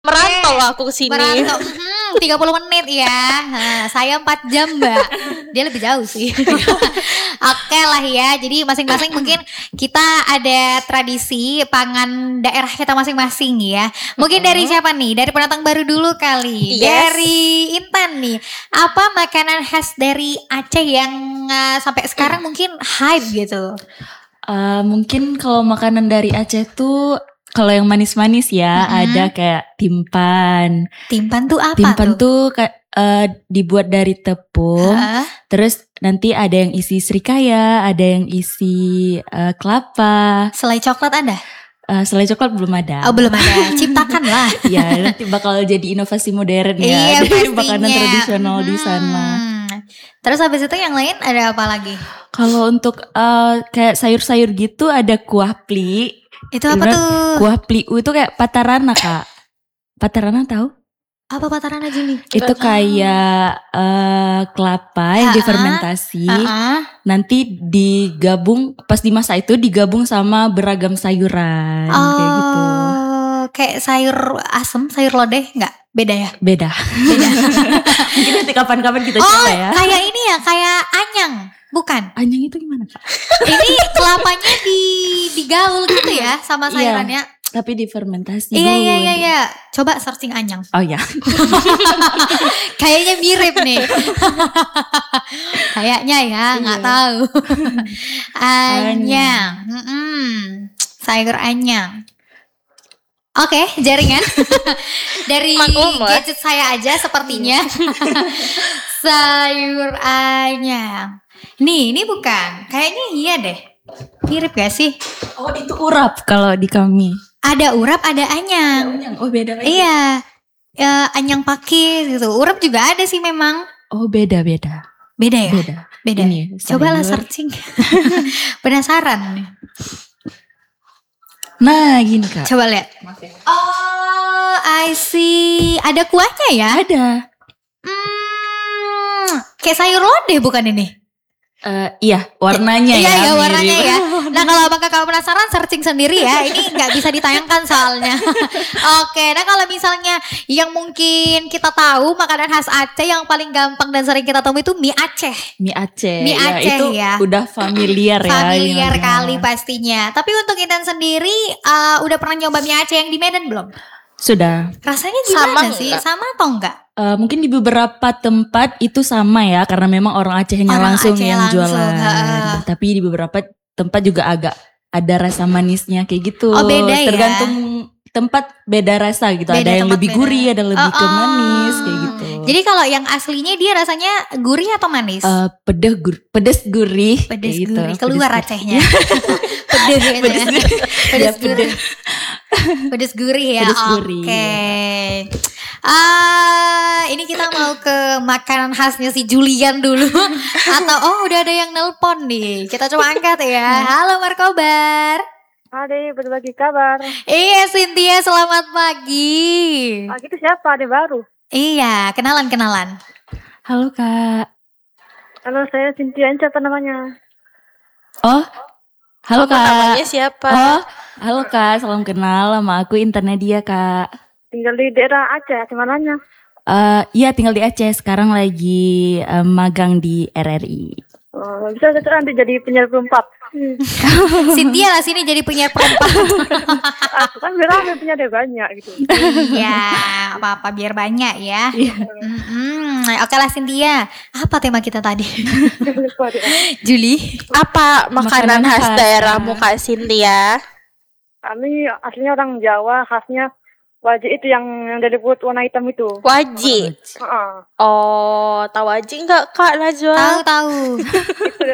Merantau aku ke sini. Merantau 30 menit ya. Nah, saya 4 jam, Mbak. Dia lebih jauh sih. Oke lah ya. Jadi masing-masing mungkin kita ada tradisi pangan daerah kita masing-masing ya. Mungkin dari siapa nih? Dari pendatang baru dulu kali. Yes. Dari Intan nih. Apa makanan khas dari Aceh yang sampai sekarang mungkin hype gitu? Mungkin kalau makanan dari Aceh tuh kalau yang manis-manis ya ada kayak timpan. Timpan tuh apa Timpan tuh? tuh dibuat dari tepung. Terus nanti ada yang isi srikaya, ada yang isi kelapa. Selai coklat ada? Selai coklat belum ada. Oh belum ada, ciptakan lah. Ya nanti bakal jadi inovasi modern ya. Iya Dari pastinya. makanan tradisional di sana. Terus habis itu yang lain ada apa lagi? Kalau untuk kayak sayur-sayur gitu ada kuah pli. Itu apa tuh? Kuah pliu itu kayak patarana kak. Patarana tahu? Apa patarana Juli? Itu kayak kelapa yang difermentasi. Nanti digabung pas dimasak itu digabung sama beragam sayuran kayak gitu. Kayak sayur asem, sayur lodeh nggak? Beda ya? Beda. Mungkin nanti kapan-kapan kita coba ya. Kayak ini ya, kayak anyang. Bukan. Anyang itu gimana kak? Ini kelapanya digaul gitu ya sama sayurannya. Tapi difermentasi Iya, dulu. iya. Coba searching anyang. Oh ya. Kayaknya mirip nih. Kayaknya ya, nggak tahu. Anyang. Sayur anyang. Oke, jaringan. Dari gadget saya aja sepertinya. Sayur anyang. Nih, ini bukan. Kayaknya iya deh. Mirip gak sih? Oh, itu urap kalau di kami. Ada urap, ada anyang. Oh, beda lagi. Iya. Anyang pakis gitu. Urap juga ada sih memang. Oh, beda. Beda ya? Beda. Ini, cobalah searching. Penasaran nih. Nah, gini kak. Coba lihat. Oh, I see. Ada kuahnya ya? Ada. Kayak sayur lodeh bukan ini? Iya, warnanya ya. Iya, warnanya ya. Nah, kalau abang kakak penasaran searching sendiri ya. Ini nggak bisa ditayangkan soalnya. Oke, nah kalau misalnya yang mungkin kita tahu makanan khas Aceh yang paling gampang dan sering kita temui itu mie Aceh. Mie Aceh. Mie Aceh itu ya. Udah familiar ya. Familiar kali pastinya. Tapi untuk Intan sendiri udah pernah nyoba mie Aceh yang di Medan belum? Sudah. Rasanya gimana sih? Sama atau enggak? Mungkin di beberapa tempat itu sama ya, karena memang orang Acehnya langsung yang jualan. Tapi di beberapa tempat juga agak ada rasa manisnya kayak gitu. Oh beda ya? Tergantung tempat beda rasa gitu. Ada yang lebih gurih, ada lebih ke manis kayak gitu. Jadi kalau yang aslinya dia rasanya gurih atau manis? Pedes gurih. Pedes gitu. gurih. Keluar Acehnya. Pedes gurih. Pedes gurih ya. Oke. Ini kita mau ke makanan khasnya si Julian dulu. Atau udah ada yang nelpon nih. Kita coba angkat ya. Halo Markobar. Ade, berbagi kabar. Iya Cynthia, selamat pagi. Pagi itu siapa? Ade baru. Iya, kenalan. Halo kak. Halo, saya Cynthia, siapa namanya? Oh, halo kak. Namanya siapa? Oh, halo kak, salam kenal, sama aku Intan Nadia kak. Tinggal di daerah Aceh, di mananya? Iya tinggal di Aceh, sekarang lagi magang di RRI. Bisa nanti jadi penyiar perempat. Cynthia lah sini jadi penyiar perempat. Aku kan bilang punya ada banyak gitu. Iya, apa-apa biar banyak ya. Oke lah Cynthia, apa tema kita tadi? Juli, Apa makanan khas daerahmu Kak Cynthia? Kami aslinya orang Jawa, khasnya wajik itu yang diliput warna hitam itu. Wajik. Oh, tahu wajik nggak Kak Najwa? tahu.